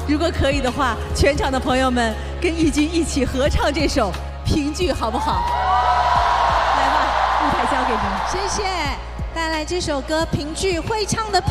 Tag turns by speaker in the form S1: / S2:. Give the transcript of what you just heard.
S1: 如果可以的话，全场的朋友们跟义军一起合唱这首《评剧》，好不好？来吧，舞台交给您。
S2: 谢谢，带来这首歌《评剧》会唱的。